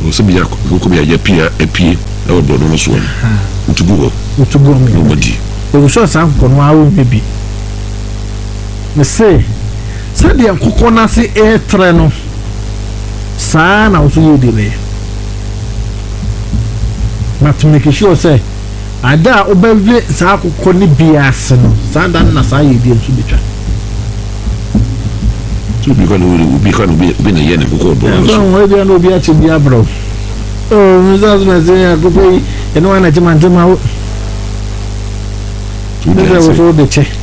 so be ya pia epie e wodo no so utugo no body o so san ko no awu bebi me say de nkoko na se etre no saa na so ye dire but make sure say ada obeve saa kokko ni biase no saa dan na saa ye die nso betwa to be kan be na ye na kokko do no so we be no bi a che bi abro oh nzazo na ze ya kokko yi eno na jema ndema wo wo so de che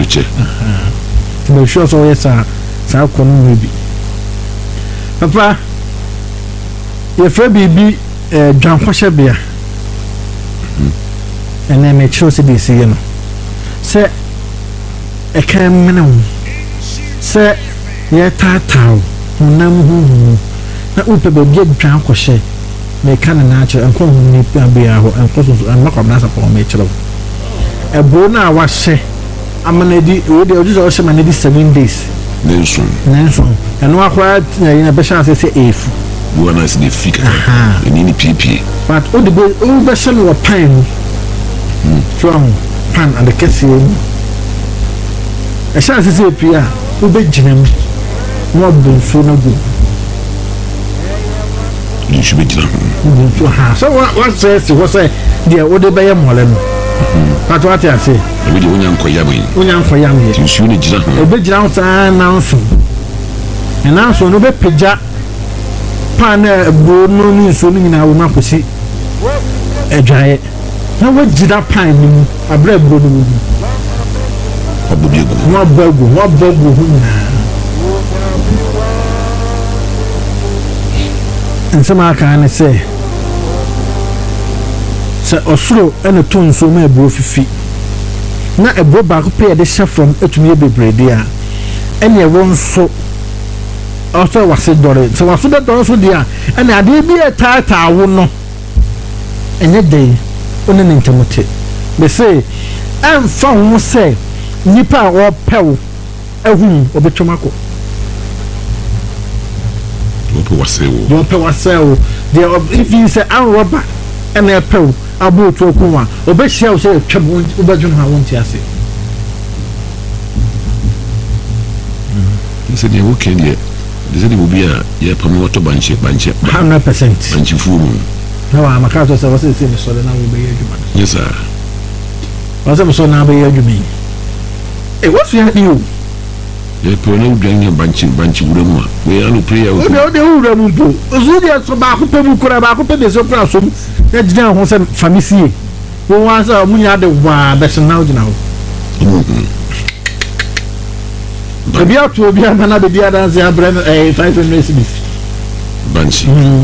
me sure so yes saa kono we bi papa ye fra bibi dwan kwahye bia ene me chiro se disi ye no se e kan mene wo se ye tatao hunam hu na upe be dwan kwahye me kan na ache enko hu ni bia ho enko so enko na support me chiro e bo na wa hye amanedi we dey just also manedi 7 days nenso eno akwa na be chance say efu you na see the figure ni pp but o de o be shall wa pan from pan and the kesi e chance say pia o be ginam no bu so na bu you should be ginam so ha so what says what say there o de be ye mole no but what I say we dey onyan koyam ye tinsu ni gira ho e be gira ho saa na nso e na nso no be pegja pan bro no ni nso ni na wo makosi edwaye na wo gira pan ni abra bro no ni obobiegu wo bagu ho na nsema aka ne se osuro ene to nso ma ebro fifi na ebro ba ko pay de chef from etumi bebrede a ene ewo nso also wase dore so waso de dore so dia ene ade bi etata wo no enye dey one ne ntemote be say em fa ho say nipa wo pew ehun obetomako wo pe wase wo they if you say an robber ene pew abo to okunwa obehia wo say twem obadwun ha won ti ase nse de wo ken de de se obi a ye pam wato banche 100% banche fumu na wa makato se wose se so de na wo be yadwuma yes sir wose so na be yadwuma what's your deal ye pe na udwan banche wuramu we anu prayer wo de wuramu po ozu de so ba ko pe mu kura ba ko pe de so pra so na gina ho se famisie wo wan sa munya de wa be se na gina ho ebi atu obi amana de bia dance ya brand 500 cedis banchi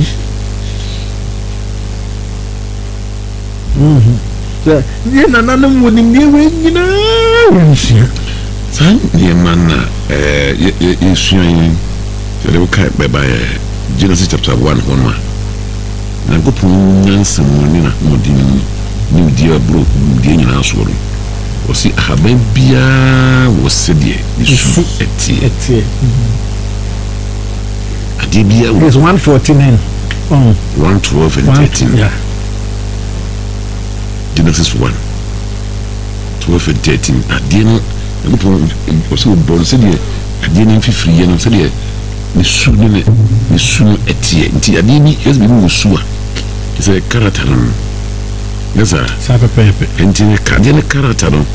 so ye na na mu ni mi we nyina yensia san ye manna yesuan de wo kai be ba Genesis chapter 1 honma na gopu nyansa mu na modin ni dia bro dia nyina so ro o si ahaban bia wo sedie isu etie ade bia wo is 149 112 and 13 yeah Genesis 1 12 and 13 ade no gopu o si bo sedie ade ni fifiri ye no sedie ni su etie nti ade ni yes bi wo su a se character no yes sir sabe pepe nti ne kade ne character no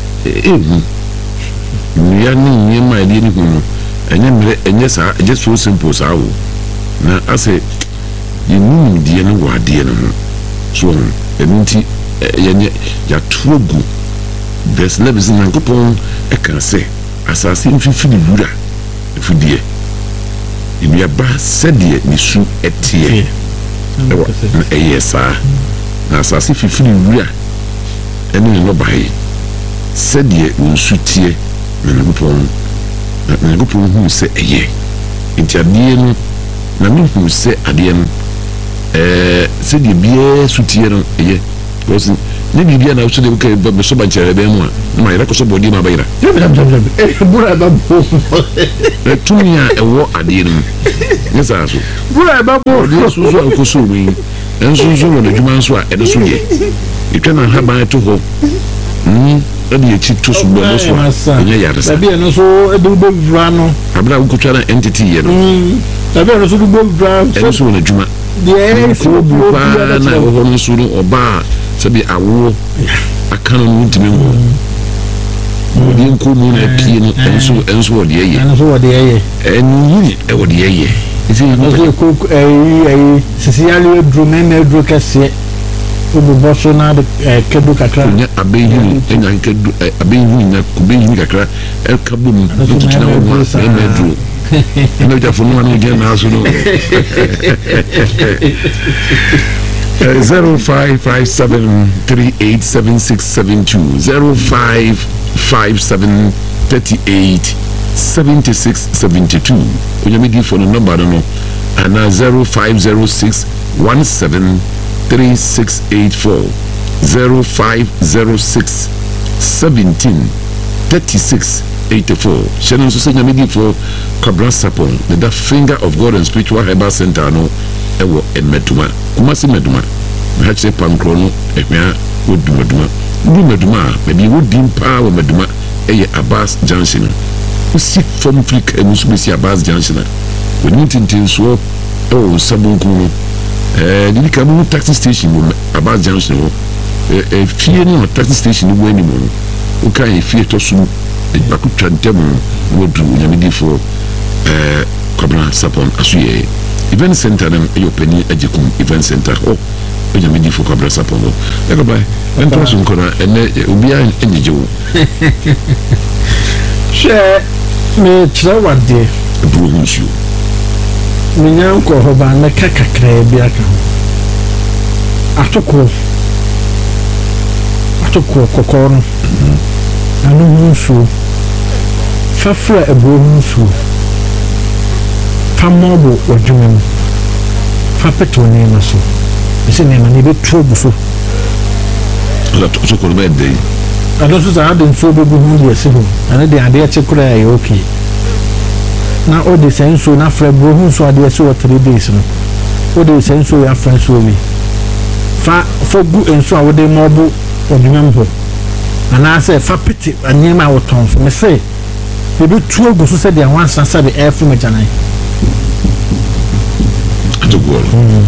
ya ni ma ade ni hunu enye sa just so simple sa wo na ase ye nu die no wa ade no so enti yenye ya tuogu verse 11 na nkopon e kan se asase mfifiri wura efudie ibi aba sedie ni su etie sa na asase fifiri wura ene no bai sedie unsu tie na ngopon hu se eye nti adie no na me hu se adie no sedie bie su tie no eye because ne bibia na so de ko be so ba chere be mu a ma yere ko so body ma ba yira bura ba bo tumia ewo ade no yesa so bura ba bo de so so ko so mi enso so no djuma so a ede so ye itwa na ha ba to ho ade ye to so bo so nya yare sa sabi no so ede bo vra no abra ko twa na entity ye no sabi no so bo vra so na djuma de ko bu pa na ho no so no oba sabi awo akano no ntimi ngo odi nko mu na pie no enso odi eye eni e odi eye isi no ko sisiali drumene dru kase obo boso na kedu kakra nya abehi enya kedu abehi nya kubehi kakra el kabum tutina wo ma na dru ina ja funu anu je na so no 0557387672 0557387672 onyamidi for the number no ana 0506173684 0506173684 Shannon so nyamidi for Kabra Sapon the Finger of God and Spiritual Herbal Center no ewo Meduma kumasi Meduma ha che pankro no ehwa wodumaduma maybe wodim pa wo Meduma eye Abbas Junction usi from Africa emusubisi Abbas Junction woni tintin so sabunku no didi ka mu taxi station mo Abbas Junction wo fie no taxi station wo ani mo o kan fie to so bakutwa ntem wodu nyamedi for Kabra Sapon asuye event center dem yopeni ajikum event center onyamedi for Kabra Sapon go bye ento so nkona ene obia enyejewo she me trawade bro hunsu me nyanko ho ba na kakakra bi aka atoko kokoro anu hunsu fafra ebro hunsu famobo odwumem fapeto ne maso ese ne ma ne betu obuso la to ko be dey ado so za adin so bebu hu ese ho ana de ade eche kura ya okay na o de senso na fra bro hu so ade ese o 3 days no o de senso ya fra so mi fa gu enso a wo de mobo odwumem ho ana se fapete anyema wo ton so me se betu oguso se de anwansa sabe e from janai to go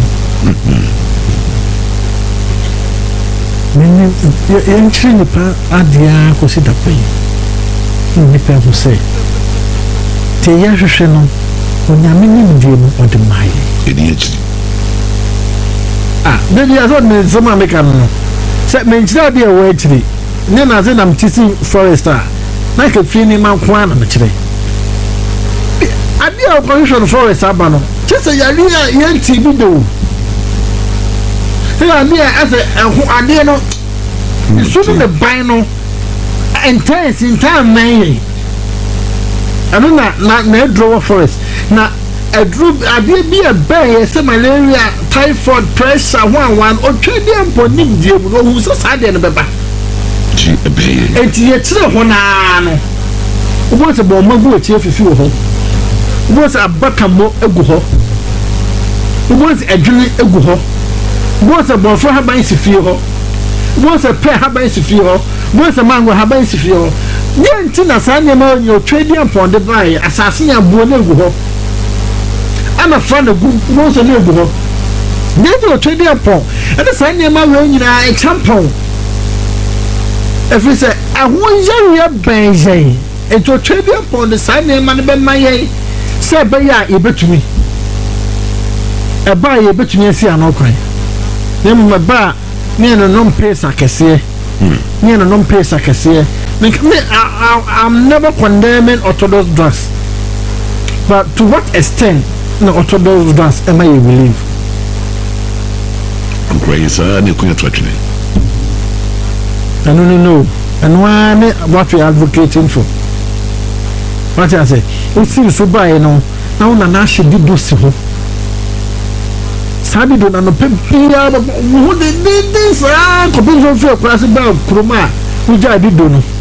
Mene entry nipa adia ko si da pe nipa ko se te ya hwehwe no onyame ni ndie mu odemai edi echi baby aso me zoma make am no se me nchira de wo echi ne na ze na mtisi forest na ke fi ni man kwa na chire adia o condition forest aba no chese yali ya nti bi do ya ni as a ade no so the buy no intense in time man anu na draw forest na ade bi a bay say malaria typhoid pressure one o twede emponi die mu no hu so sade no beba ji ebe enti ye tire ho na no wo se bo magu o tie fifi wo ho wo se abaka mo egu ho wo se adwene egu ho wo se bo fo haban sifi ho wo se pe haban sifi ho wo se mango haban sifi ho ye nti na sa ne ma o twede empon de bay asase ya buo na egu ho ana fa na gu wo se na egu ho ne do twede empon e de sa ne ma we nyina e champon efise ahonye benje eto twede empon de sa ne ma ne be maye se be ya e betumi e ba ye betumi asi anokwan ne mu ba ne no non pesa kese ne no non pesa kese me I'm never condemning orthodox drugs, but to what extent no orthodox drugs am I believe Grace ne kunya twatwene no and one what we are advocating for what I say o si so buy no na una na she di do si ho sabi do na no pepia wo de sa ko bi so fe kwase ba kroma uja bi do no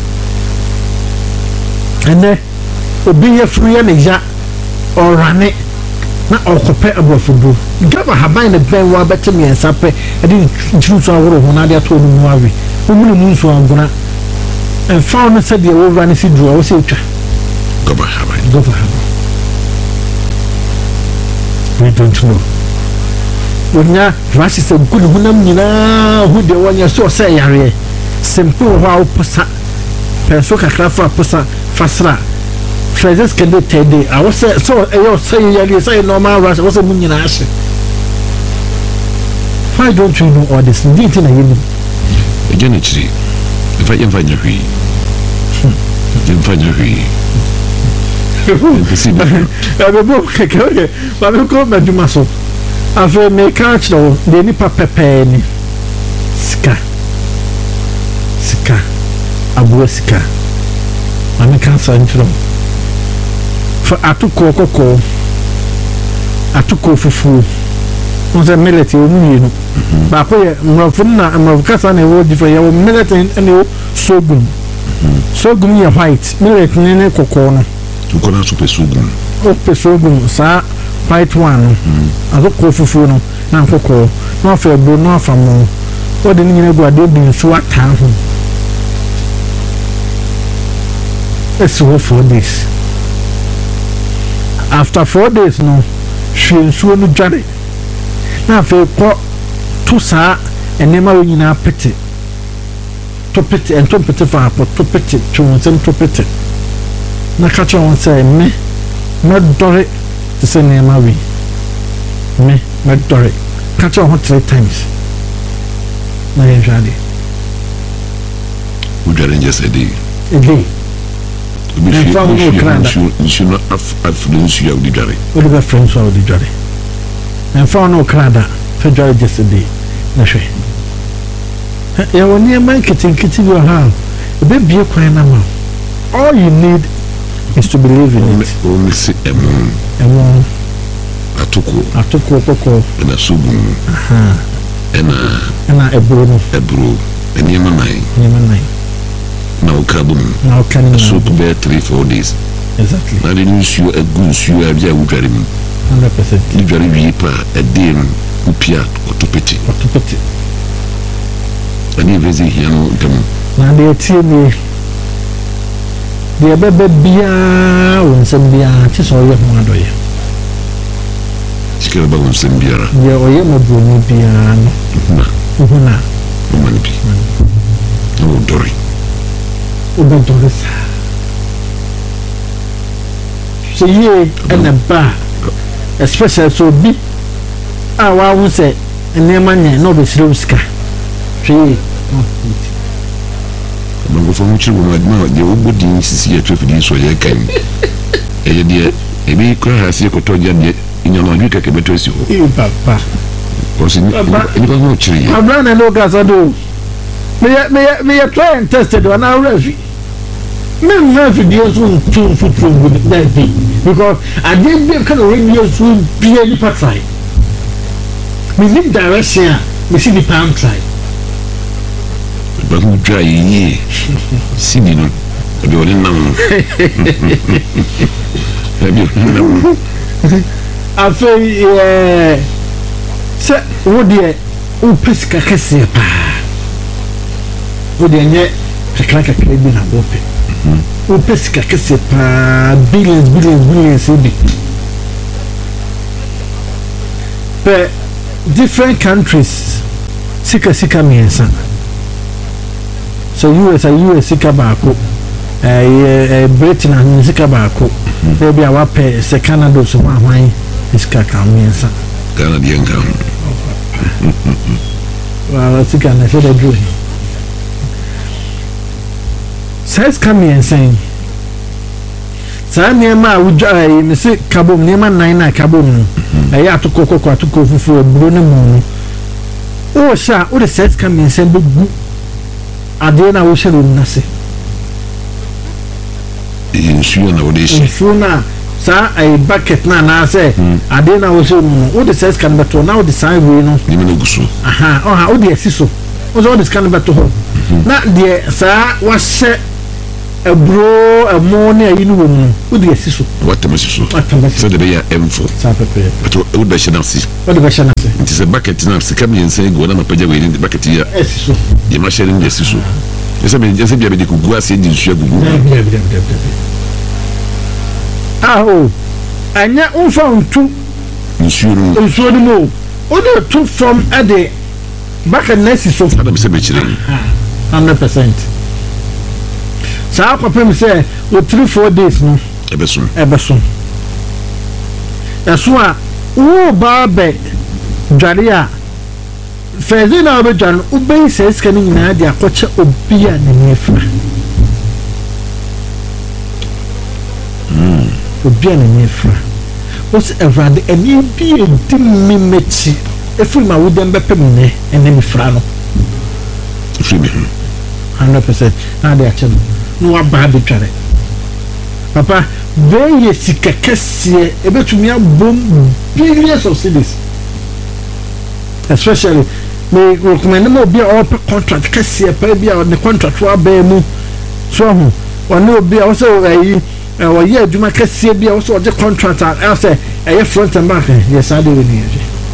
ene obi ye furu ye ne ja orane na okope abofudu gaba haban ne ben wa betemi ensape edi ntru so aworo ho na de ato no mu awe omunu mu nso angona en fa no se de wo rane si duro wo se twa gaba haban we don't know wonya rasi se gudu hunam nyina hu de wonya so se yare simple ho oposa penso kakra fa oposa fasra phrases can be tede I was so you say normal rasi was munyina ashe. Why don't you know all this? Didn't na you Ejenechiri if I invite you okay. But we go back to muscle. After me catch no, the nipa pepe ni sika abu sika. Mami cancer intro. For atuko koko atuko fufu. On the military you ba ko ye mrofun na mrofkasa na wo different ye military and sogum sogum ye white military ne koko no tuko na super sogum o pesogum sa white one azo ko fufu no na koko no fa bro no fa mo o de nyine go ade bi so ata ho it's all 4 days after 4 days no hwensuo no dware na fe ko to sa enema wo nyina pete to pete en to pete fa po to pete twonsem to pete na ka cho say me na dore to say enema wi me na dore ka cho 3 times na ye jade we dare just a day you should not affluence you the dare what the friends of the dare and found no crada for joy just a day. Na shwe. Ya woni man kiti go ha. Be bie kwan na ma. All you need is to believe in it. Only see emon atuko koko na subu. Ena ebro enima nai na okabum na okani na so to be 3-4 days exactly na the news you a good you a bia udware mu 100% udware wi pa a day upia otopeti ani vezi hiano dem na de tie ni de bebe bia wonsem bia ti so ye ho adoye sikere ba wonsem biara ye oye mabuni bia no na mani bi no dori Dori so ye and ba especially so bi wa won say enema nye no be sire uska twi no go mu chiru ma de obodi sisi ya traffic so ye kan e de e bi ko ha si ko to ja de nyama ju keke beto si ho papa o si ni ko mo chiri ye abrana no ga so do me try and tested on our refi me video so too good that thing because I didn't kind of radio so be any try me need direction me see the palm try but who try ye see me no be only now I feel say what dear o pesca kese pa o de nye kakra bi na bope o pesca kese pa billions bi but different countries sika miensa so US sika baako Britain and sika baako there be our pay se Canada so hwan sika ka miensa Canadian ka well sika na se do says come and saying Sanya ma wujai me se kabom nema nan na kabom ya atoko fufu eburo ne mu o sha o de says come and saying gu ade na wo hye no nase insuo na wo de hye insuo na sa a bucket na say ade na wo so no wo de say scan beto na wo de sign we no ni me no guso wo de asiso wo so wo de scan beto ho na de sa wa hye ebro amone ayinu wo no wo de asiso what the message so de be ya emfo sa pepe but wo be hye na si wo de be hye na si nti se bucket na se kam yen say go na pagya we ni bucket ya asiso ye ma hye ni asiso ese bia be de kugu ase di nsu agugu anya unfa untu nsu no mo o de to from ade back and nesi so adam se be chire 100% sa papa mi say o 3-4 days no ebeso eso a wo ba be dware a fezi na be dwan u be se ska ni nyina de akoche obi a na nefra obi a na nefra what's everade eni bi edimi mechi efi ma wo dem bepem ne ene mi fra no free me 100% na de ache no wa ba be tware papa be ye sikakese ebetumi abom billions of cedis especially me recommend mo bi a contract kese pa bi a the contract wa ba mu so ho one obi a wo so ayi o ye adwuma kese bi a wo so the contract a say e front and back yes ade we ni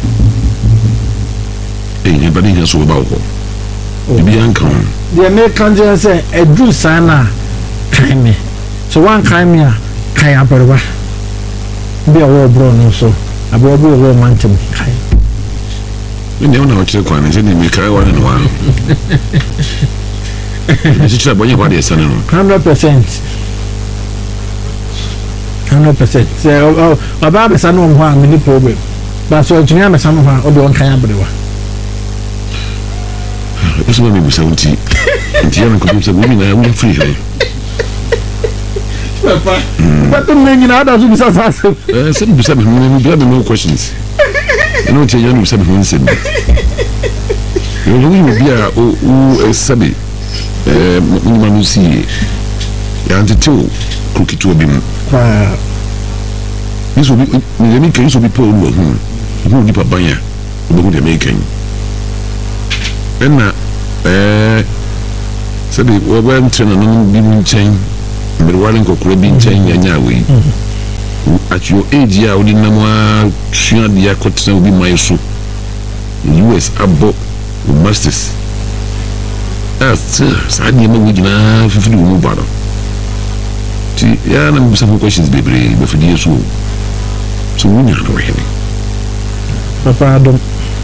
ni badi ni so ba ko bi an kan the American just say edu sana kan me so one kan me a kan aberwa bi a wo bro no so abo bi wo mantem kan ni ona o chire kwa ni ni mi kai wa ni wa ni chire bo yin wa de sana no 100% so aba be sana no ho mini problem ba so junior me sana ho o de on kan aberwa eso me busa unti ya na ko busa mi na we free here papa but me ni na da so busa sa se busa me be no questions no te ya no busa me se yo no bi a o sabe mo ma no si ya antito kukitu obi mu this will be me can so be po who ni papa ya obo de me kan na sabi wo ba ntrena no bi nchen mbirwale nkokoro bi nchen nya we at your age ya odi namwa twa dia kotsena obi mai so US abo masters sa dia ma wujina fifidu mu bado ti ya na mbisa questions bebre be fidi so wunya no he papa adam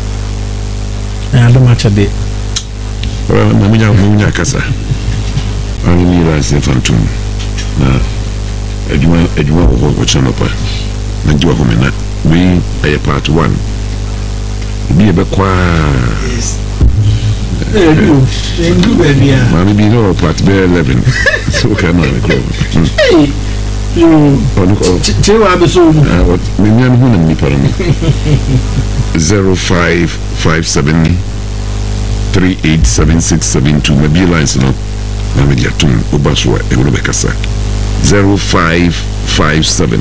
adam achade munya kasa ani ni ra se fantum na eduma ko chano pa na jiwa ko mena we ay part 1 bi e be kwa ndu be bia ma bi no part be 11 so kana ko che wa be so what me nyan hu na mi para mi 0557 387672 mobile lines no na media tum obaswa e go be kasa 0557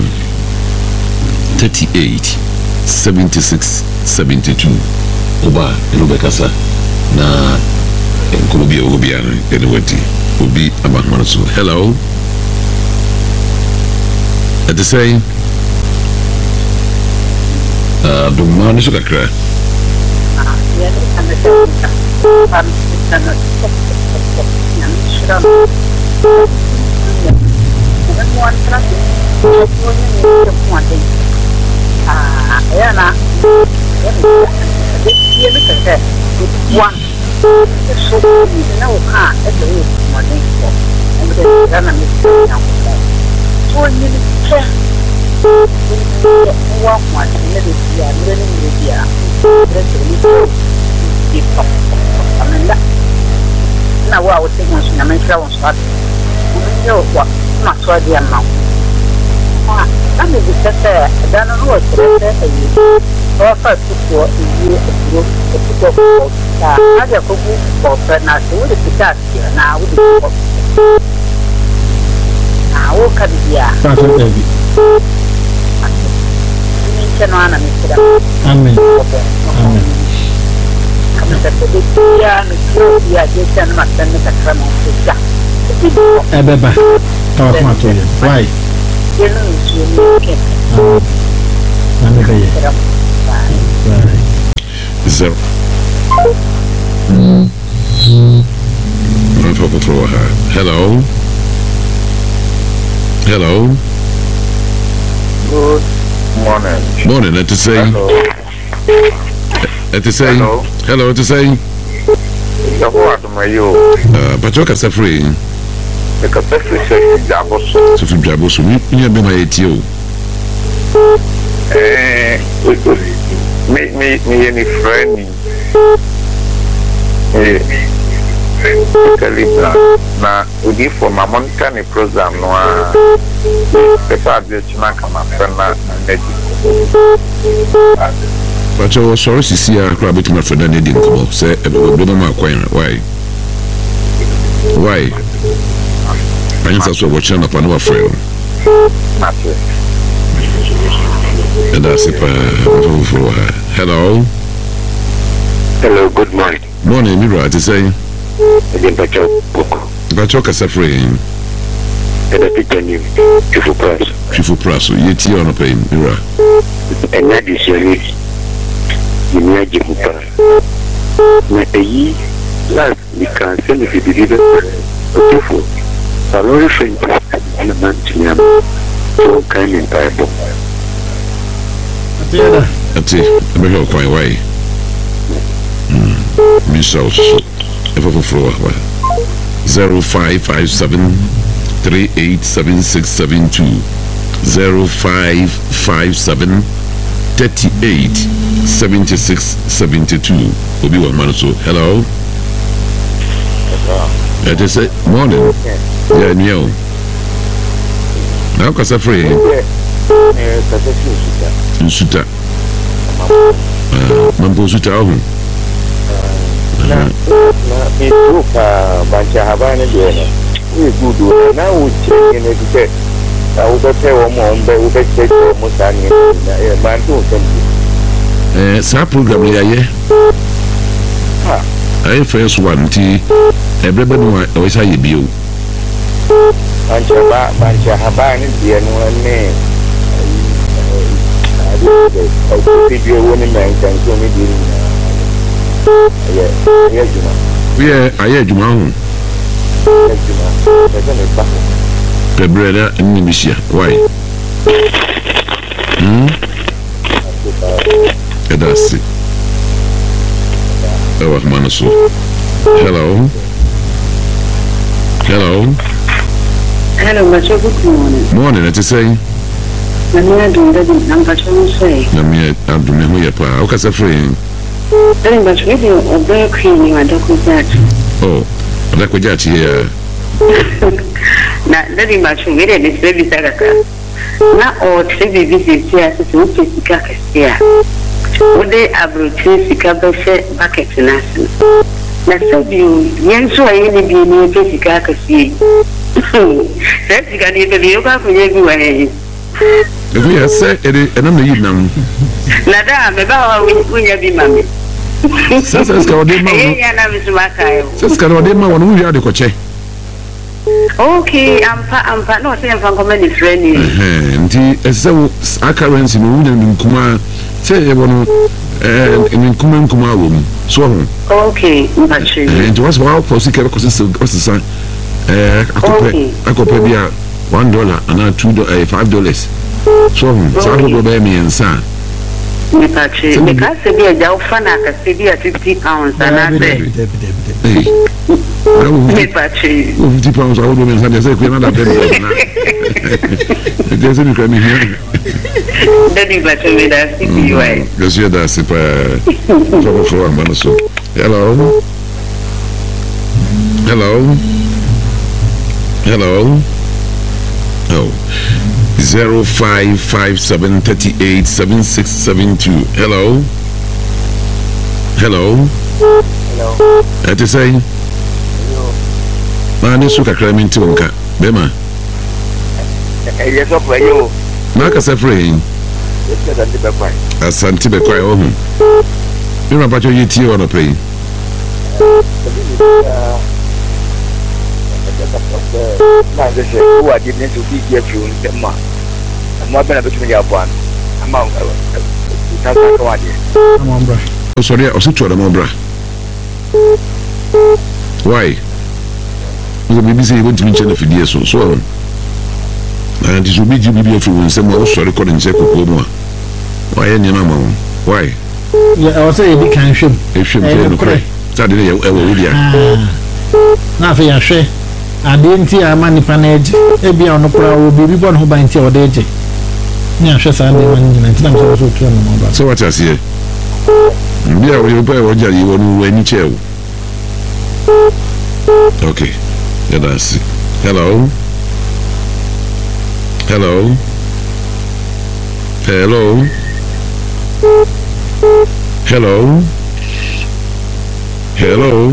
38 76 72 oba e go be kasa na Colombia obiano anyway obi abahman so hello at the same do man so kakra na wa o te nso na mentra won so ade yo wa ma so ade ama na me bi tete da no ro tete ayi o fa tu ko yi o ko ko ta ade ko bu ko pe na so de pita na wo de ko na wo ka dia ta so no ana me kira amen amen kama tete ya me kira ya je na matane kakra no sika ebeba tawa kuma to ye why yenu nsu ke nane baye zero hello hello Good morning. Let us say. Let us say. Hello. Let us say. But you can say free. The capacity says Jabos. So from Jabos, you have been my ATO. Me any friend. Na udi for my Montana program no paper de chima kama fena energy but you sorry to see a crab to my friend and didn't come up say my coin why I just was watching up on our friend and that's it for her. Hello, good morning Mira to say but you can say free and a picture new Chifu Praso, you tea on a pain, Mira. And that is your need. You need to go. Not a ye, last, we can send if you believe it. Beautiful. A lot of friends and a man to me, so kind and Bible. That's it, I'm going to quite way. Miss also, if I floor 0557 387672 0557 38 7672 Obi wa Manaso. Hello. It is morning. Yeah, Neo. Now kasa free. Suta. Mambo suta ho. Na bancha habane de we good na we change ne de I will tell one more we be check mo sani na man to sa program ya I first one ti everybody wa say ye bio bancha habane de no ne I video one man can so me di yeah aye juma ho Pebreda Nimisia. Why? That's it. Oh, Manasu. Hello. hello macho good morning Morning, let us say. Namia do that number say Namia Abdul Mehuya Pa. Okay, so free. Then but we do obey queen you are that. Oh, that could judge here. Na ndani macho ngere ni sebi saraka na o sebi visit ya sisi upesika kasia ode abrochi sika bese bucket nasin na sebi yenso ayini bi ni upesika kasia sebi gani bebi yoka kunye bi wa he if we say enam na yinam na da me ba wa unya bi mame sasa ska ode ma ya na misumaka yo sasa ska ode ma wonu wi ade koche. Okay, I'm no say I'm coming friendly. Nti esewo currency no wunya nkuma say e bono nkuma wo so ho. Okay, mpachi. Nti was wa for sikere ko sisa akope bia $1 and $5 so ho sa ho be me nsa Mpachi because be a jaw fana ka se be £50 and hey Mpachi £50 I would be nsa say ku na da be na they say you me here Daddy Mpachi me da CPY yes you da CPY for man so hello oh 0557 38 7672 hello at say man is suka kramin tonka bema yes of you na ka safrin Asante Bekwai oh. You know about your ET on a pay. Who I didn't to be here during the month. I'm not going to be up one. I'm out. Oh, sorry, I was to the Mobra. Why? The BBC went to mention if it is so. And it will be GBB when someone was sorry calling Zeko. Why any number? Why? Yeah, I was saying you can't shoot. If you pray, Saturday, I will. Nothing, I say. I didn't see a money panage. Maybe on the crowd will be born who by until a day. Yeah, just I didn't also turn. So what I see? Yeah, we will buy what you want to any chair. Okay, let us see. Hello. Hello. Hello. Hello. Hello.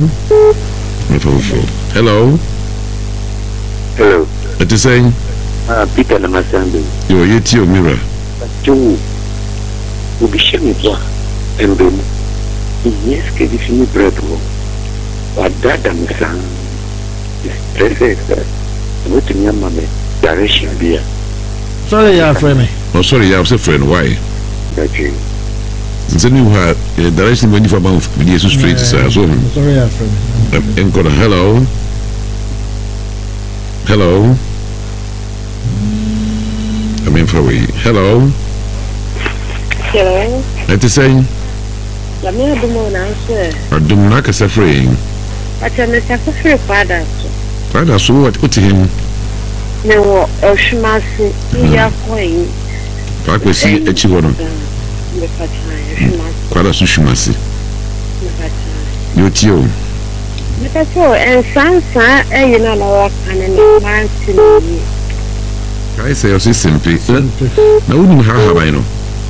Hello. Hello. What you saying? Peter Namasande. You're yet your mirror. You will be shaming and then yes, can you see me bread? But that I'm saying is perfect. What in your mammy direction beer. Sorry, your friend. Oh, sorry, I was a friend. Why? That you. Since you have direction when you for about Jesus straight, sir. So, sorry, your friend. Hello. Hello. I mean, for we. Hello. Hello. What you saying? La mia domona, sir. I do not as a friend. I tell me, I'm a father. Father, so what to him? No, Oshimasi, you are going. I will see a chihuahua. Quite a sushimasi. You're too. And Sansa, you know, and man to me. I say, I say simply. Now, wouldn't have I know.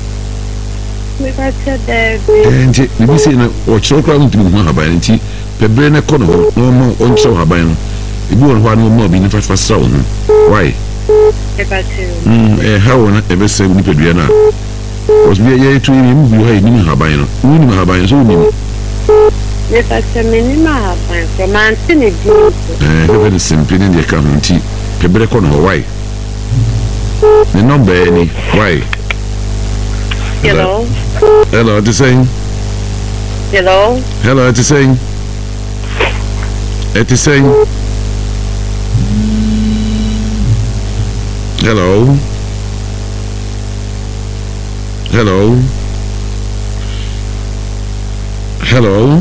And we see or chocolate to Mahaban, the brain a corner, no more on so Haban. It won't want no more being fast sound. Why? How on ever say we could be enough. Was we a year to him, you had him Haban, wouldn't have I so. Yes, I said, Minima, from Anthony. Very simply in the county. The corner, why? The number any, why? Hello. Hello, to saying. Hello. Hello, to saying. It is saying. Hello. Hello. Hello.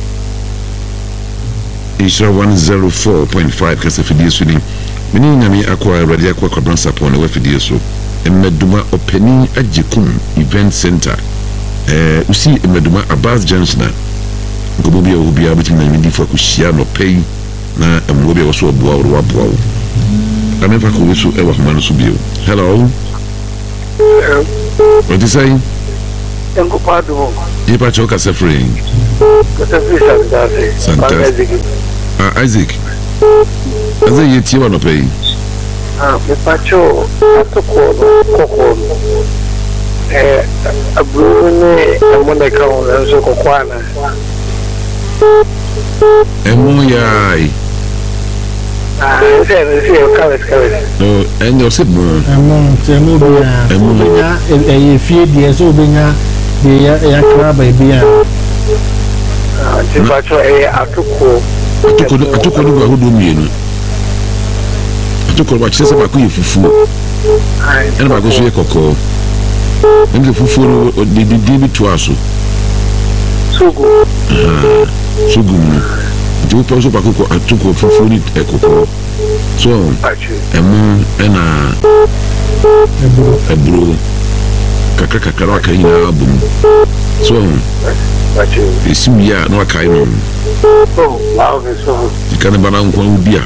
Isra 104.5 kasa fidie so ni. Meni nyame akwa ready akwa kwabran support na wa fidie so. Emeduma Openi Ajikum Event Center. Usi Emeduma Abbas Junction. Ngobobi obi abeti na ndi fo akuhia no pay na emwobi wo so aboa wo aboa wo. Amefa ko weso e wa homa no so bio. Hello. What you say? Engo pado. Ipa choka sefring. Fantastic. Isaac. Aza yeti wa no pay. Me pacho koko abune amone kawo nzo kokwana Emoyai. Ese kawes No, enyo sibmo. Temo bia e fie die so benya de ya kraba bia. Me pacho atuko no ba hodo mienu. Atuko ba chese ba ko yefufu. Ena ba ko so ye kokko. Nge fufu no de bi to aso. sugu Sugu. Do pa so ba ko atuko fufu ni kokko. So, emu ena ebro kakra ka ina abum. So, esimia no akai no. oh wow so Kana bana nkwa ubia.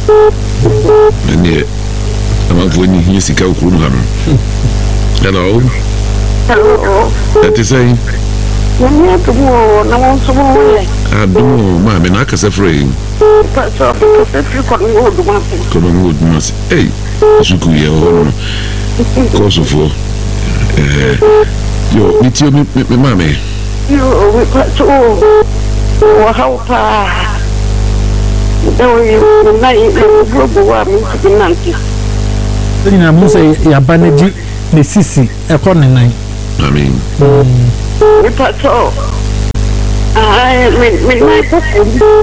Nene amafo ni hiye sika ukuru no. Hello. Hello. That is saying. Yamia to go na won so mo. Ado ma me na kasa free. So free ko ngo do ma. Kono ngod mas. Hey, suku ye ho. Koso fo. Yo, meet you, me, mammy. You, we put to how far. Though you night, global, I'm to be nancy. Then I must say, ya baneji, the sissy, a corner night. I mean, We put to. I mean, my book.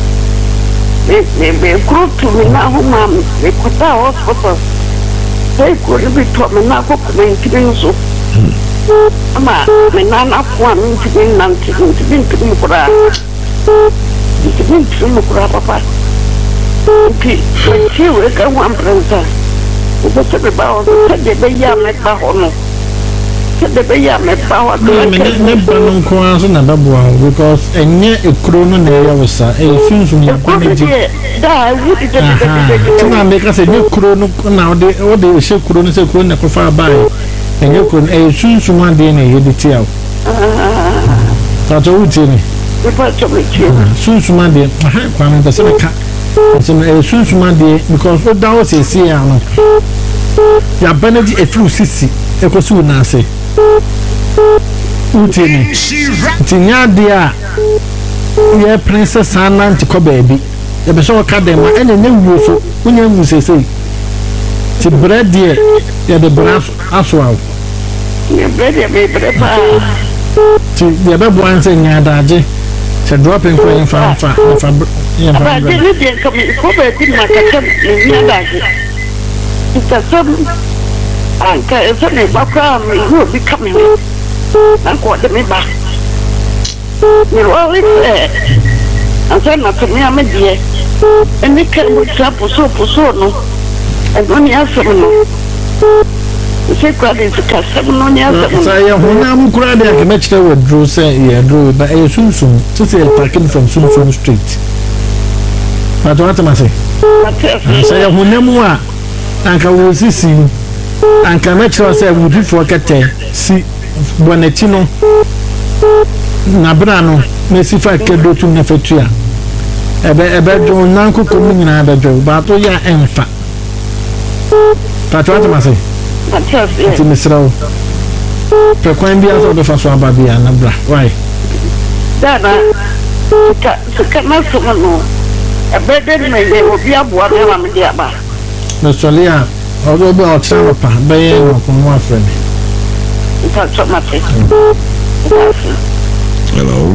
Me group to me now, ma'am. We put our hospital. They could be taught me now, making so. Ama, me nana one to be nancy, to be to Mukura. To be to Mukura, papa. If you wake up one printer, what's it about? The baby met Bahono. The baby met Bahono. Never no na babwa because enye ekrono na ya wasa e sunsun ya baneji tuna make say ne krono na ode she krono se krono na kofa bai enye krono e sunsun ade na ye deti aw tato uti ni sunsun ade kwa me pese ka so e sunsun ade because o dawo se si ya no ya baneji e flu sisi e ko su na ase Utini, Tinyadia, ye princess Anna to baby. The Bishop Academy, and a new so when you say, to bread dear, you're the brass as well. You're ready, baby. To the other ones in Yadaji, to dropping for him from I didn't come in for my Yadaji. It's a sudden and suddenly background will be coming. And what the me back. You're always there. And then I come here, my dear. And we can what's up for so no. And only answer no. The secret is to cast seven on your say, when I'm glad I can match with Drew say, yeah, Drew, but I soon to say parking from Sunsun Street. But what am I say? I say, when I'm more, and I will see you. And can make sure I say, would you forget see. Bonetino Nabrano, Messi Kedo to Nefetia. Ebe jo nanko komi na abejo, but ya enfa. But what am I say? It's Mr. Pekwan bi aso be faso ababia na bra. Why? Dana, suka so no. Ebe de me ye obi aboa me ma me dia ba. No solia, odo be o tra pa, be ye no ko mo afre me. Hello.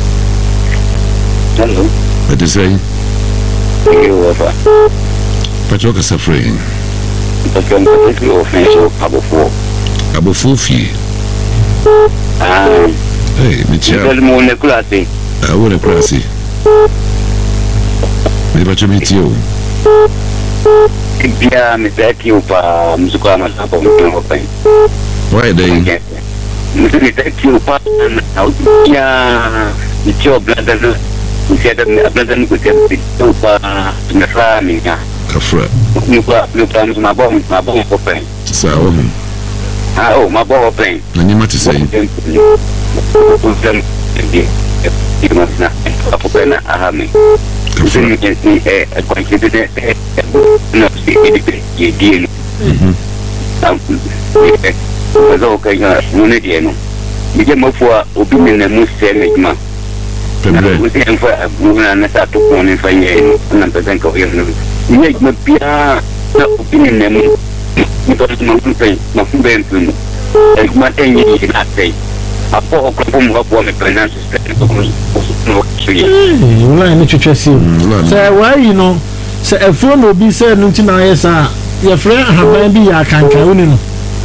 Hello. What do you say? You over. Pachoka suffering. But you're particularly offensive, Abo Fufi. Hey, Michelle. Tell me on the classy. I want a classy. Maybe to meet you. Pia mtaki pa mzuko wa masapo mpengo. Why they? Mtaki pa ya nicho blanda msiada blanda nikutia pa tunafaa minga. Kafra. Nupa mabom open. Sawa. Oh, mabom open. Nani mati say? Ikimana apopena ahami. Kafra. Quantity no si di. Mazo kaya mune dieno. Nije mafua opinion na museme juma. Pembe. Usi mfa muna na satu kone fanye na pesen ko yenu. Nije mapia na opinion na mu. Mito mafumbe mpumu. Kuma tenyi na sei. Apo kwa mwa kwa me presence no suye. Wala ni twetwesi. Say why you know say a phone obi say no ntina yesa your friend haban bi ya kankan woni no.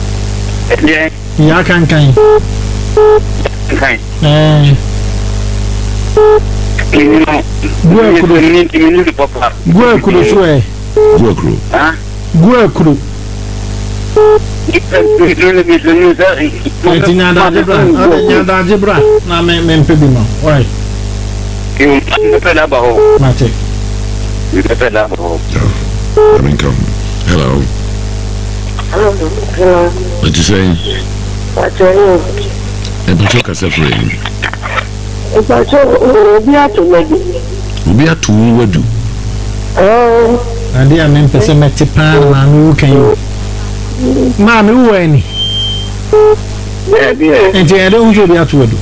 Ya kankan. Kankan. Guakuru ni papa. Guakuru so e. Guakuru. Ah? Guakuru. Nyada jebra na me mpebi ma. Why? You pela ba ho. Mate. You pela ba ho. I mean come. Hello. Hello. What you say? What are you? And Pachoka suffering. If I saw obi atu maybe. Obi atu wadu. Oh. Ade a me pese mete pa na no kan you. Ma me wo ani. nti ɛde wo nso bi ato adu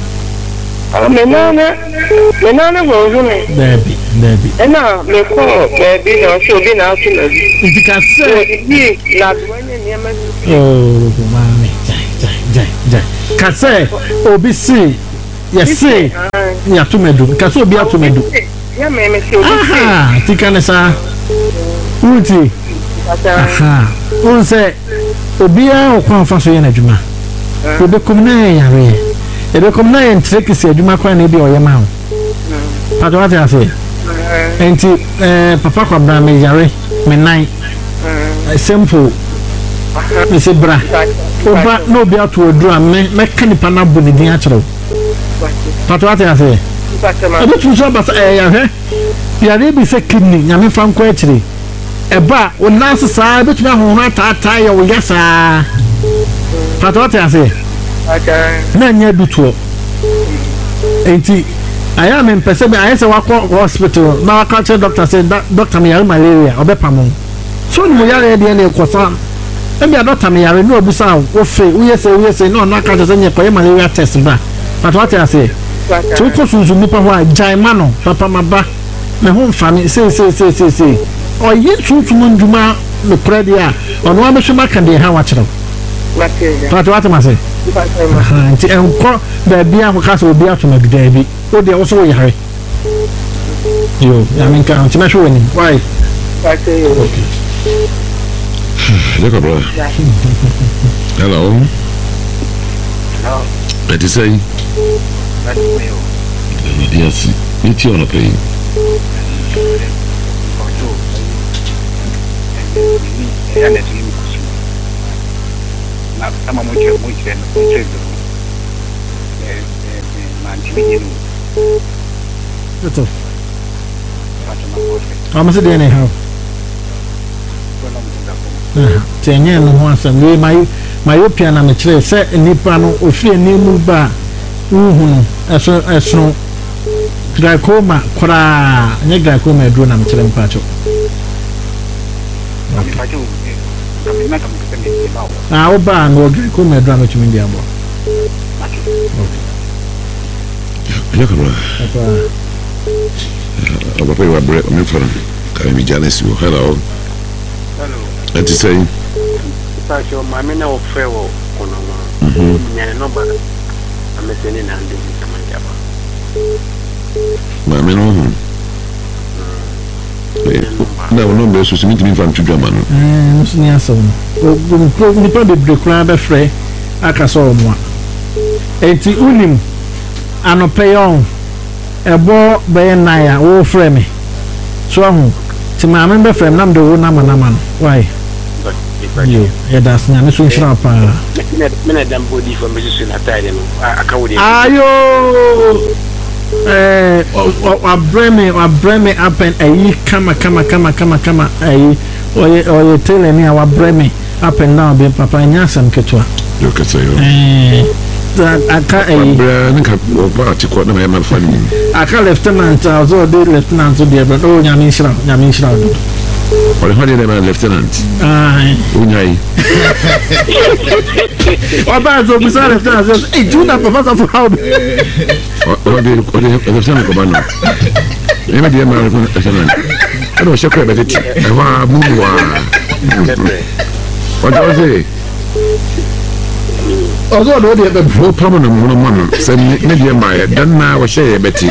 menana go ne dabi ena me ko baby na so bi na aso na bi nti ka sɛ bi na duanye ne ma oh mami jai ka sɛ obi si yɛse ya to medu ka sɛ obi ato medu ya me se obi aha ti ka ne sa uti aha on sɛ obi a okwan fa so yɛ na adwuma obi kom na yare ebe kom na yentre kisi adwuma kwa na bi oyema ho pato wate ase enti papa kwa bra me yare me nan simple me se bra oba no bi ato odura me ka nipa na bo ne din a kyerɛ pato wate ase ebe tu so ba yare yare bi se kidney nyame fa nko akyire eba o nase saa ebe tu na ho ata ya wo yasa pato wate ase na nya duto enti aya me mpese be ayese wakọ hospital na waka che doctor say doctor me yare malaria obepamon so ni mo yare de na ekosa e bia doctor me yare no obusa wo fe uye se no na ka che nye ko malaria test ba but what I say to ko sunzu nipa ho a jaima no papa maba me ho mfa me say o yi tuntu nduma me predi a ono amehwema ka de ha wa kire but what I say nti enko ba bia ho kasa obi atoma gida bi o de wo so wo yare yo I mean ka nti mahwe wani why okay Jacob hello What is saying? Yes, it's your pain. How much do you have? Tenye no ho asem we my opinion na me kire se nipa no ofie ni mu ba uhunu eso glaucoma kora nye glaucoma edro na me kire mpacho oba no glaucoma edro na chimi dia bo Yakura papa wa bre me fara ka mi janes wo hello and to say Pastor, my men of Farewell, nobody. I'm sending and doing some java. My men no, be so to me from Chugaman. Near so. We probably break rather free. I can saw one. It's unim. I no pay on a ball by naya, all frame. So, to my member from Namdo Naman. Why? That's not a switch up. Madame Body from Musician Italian. Ayo, Breme up and a come, or you telling me our Breme up and now be Papa Yasan Ketua. You can say, I can't lieutenant, although they lieutenant to be, but oh, Yamisha. Or the honey lieutenant. Unyai. Or bad so beside lieutenant. Hey, do not professor for how. Or the lieutenant commander. Maybe the American lieutenant. I don't check about it. I want to move. What do I say? Although they have a pro prominent woman, send me my done now, share Betty.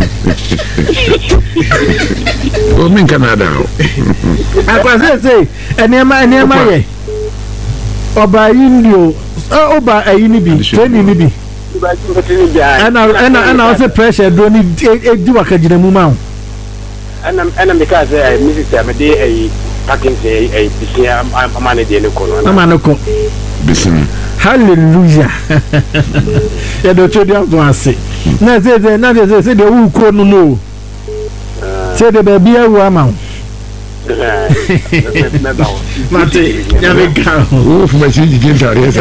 Oh, me Canada. I was say, and near my Oba Indio, Oba Inibi, Tony. And I was a pressure, don't need do a Kajimumau. And I'm because I missed a day a packing say I'm managing a corner. Listen. Hallelujah. Ya do chodi aso ase. Na say the who kro no. Say the baby awu ama. Mate, ya me ka. Uf, ma si di gente aresa.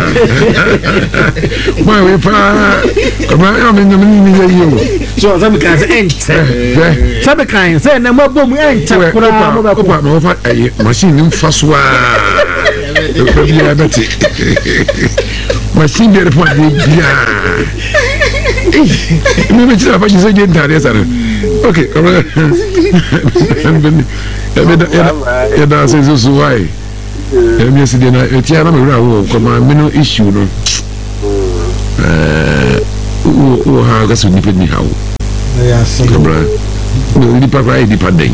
Ma we pa. Kama ya me ni yo. So sabe ka say ent. Sabe kan say na mo bom ent kura mo ba ko. Opa no fa machine mfa so a. machine de report dia me me tira pa jise je ntare sare okay ya da se so why me se de na etia na me ra wo koma me no issue no o ha ga so ni pe ni hawo ya so bra ni pa vai di pa den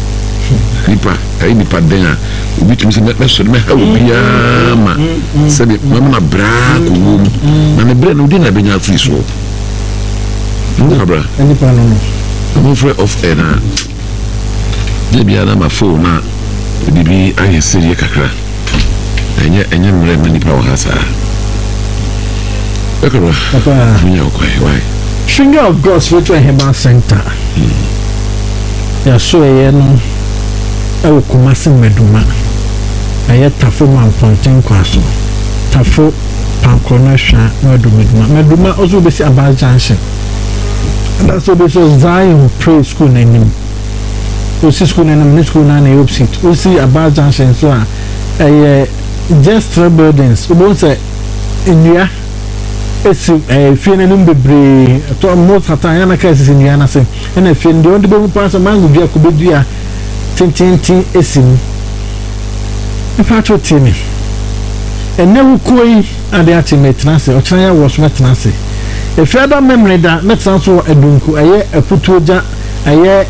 nipa den a obi tumi se na so me hawo bia ma se de mama na bra ko wo na me bra no di na benya free so bra nipa no I'm afraid of na bia na ma phone na bibi aye serie kakra enye mre na nipa wo hasa ekoro papa funya ko why Finger of God Spiritual Healing Center. Ya so ye no e wo Kumasi Meduma. Aye tafo man fonten kwaso. Tafo pankona hwa no do Meduma. Meduma also be about junction. And that's what so Zion Praise School na nim. O si school na nim, school na na opposite. O si about junction so just 3 buildings. We won't say India esi fie na bebre to most hatan na ka esi nua na se na fie ndi on de be pass mango dua ko bedua tintintin esi ni fa to timi ene wo koi ade ati metna se o kyan ya wo so metna se e fie da memory da metna so adunku aye aputuoja aye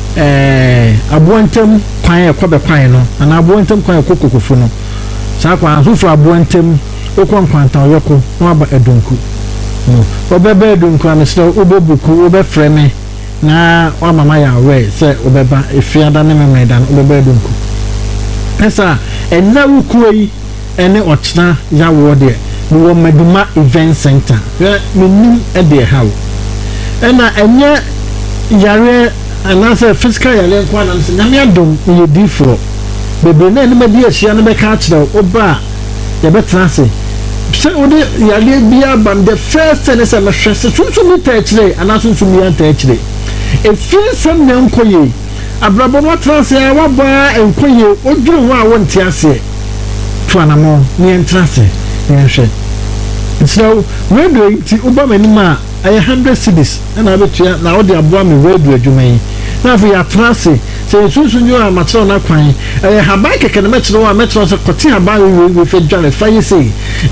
abuantem kwan e ko be kwan no na abuantem kwan e kokokofu no sa kwa anso abuantem okon kwanta yoko no aba edunku no obebe edunku amesro obebuku obefreme na wa mama ya we se obeba efiada ne memeda no obebe edunku esa enna wukuyi ene ochna ya wo de wo Meduma event center menim e de hawo ena enye yare anase physical yare kwa na se nyame adom ye difro bebe na ne medi ahia no be ka kire oba ya betrase se ode yale bia bam the first and is a machine so mi tachire anaso so mi antachire e fie sam na nkoye abrabo no trase wa ba enkoye oduru ho a wonte ase to anamo ni entrase ni hwe so radio ti oba manima ay 100 cities na betua na ode aboa me radio adwuma yi na for ya trase se sunsunyo a matro na kwan haban keke na metro a metro so koti haban we fe dwane fa yi sei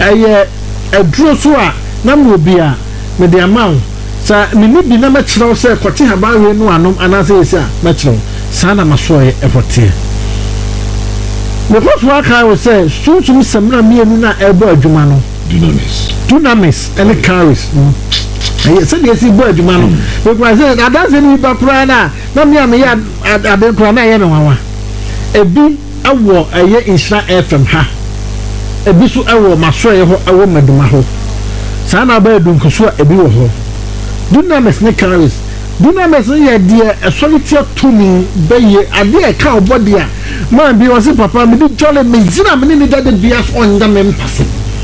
aduro so a na mo bia me de amaw sa mini bi na metro se koti haban we no anom anase yesi a metro sa na maso e efote me ko so aka we se sunsun samra mienu na ebo adwuma no dunamis and carries aye se dey si bo adwuma no we kwa se adanse ni ba kura na me ya aden kura na ye me wawa ebi awo aye Insha FM ha ebi so awo maso ye ho awo Meduma ho sa na ba edun ko so ebi wo ho dunamis ne carries dunamis ye de esolitia tumi beye ade e ka obodi a man bi wo se papa me di jole me zina me ni dade bias on da me mpaso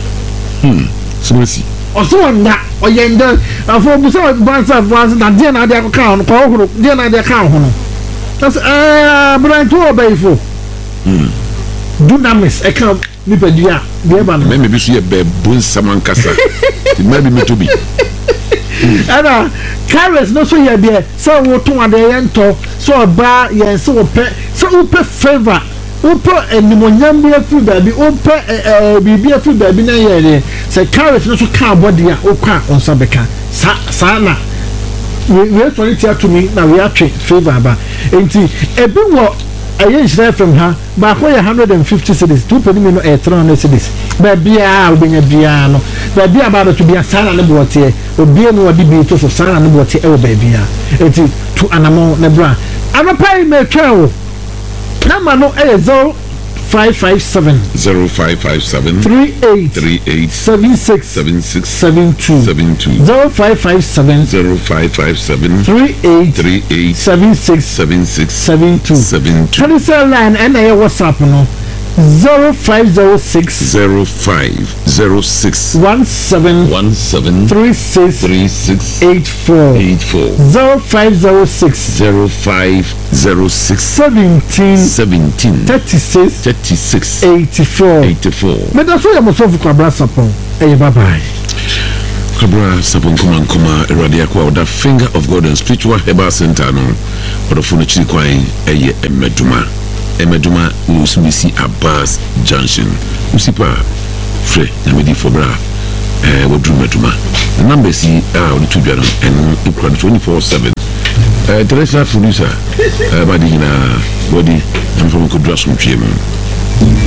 Smisi. Also na oyenda afọ busa bansa na dia na dia ka ho ko horo dia na dia ka ho no. That's brand to obeifo. Dunamis e ka ni pedua dia ba no. Me bi so ye be bun samankasa. Ti ma bi metobi. Ana carrots no so ye be so wo to ade ye nto so ba ye so pe so pe favor upo enimonyam bi afi baabi upo bibi afi baabi na yere se carrot no so ka body a okwa onsa beka sa na we sorry tia to me na we atwe favor ba enti ebi wo aye Insha FM ha ba ko ye 150 cedis 2 penny no 300 cedis baabi a obenya bia no baabi a ba do to bia sa na ne bote obi no odi bi to so sa na ne bote e wo baabi a enti to anamo ne bra anapai me twa number no 0557 38 76 72 0557 38 76 72 Telephone line and WhatsApp no 0506 17 36 84 0506 17 36 84 me da so ya mo so fu kwabra sapon bye bye. Kabra Sapon Koma Radia Kwa, the Finger of God and Spiritual Herbal Center, no, or the Funichi Kwine, Emeduma, Usbisi Abbas Junction, Usipa, Fre, Namedi Fobra, Wodrumeduma. The number is the 2 and 24/7. International producer, Badina, Body, and from Kudrasum Chemo.